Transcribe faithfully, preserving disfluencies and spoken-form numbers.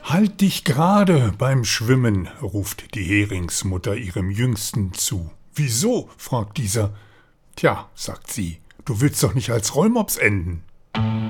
Halt dich gerade beim Schwimmen, ruft die Heringsmutter ihrem Jüngsten zu. Wieso? Fragt dieser. Tja, sagt sie, du willst doch nicht als Rollmops enden.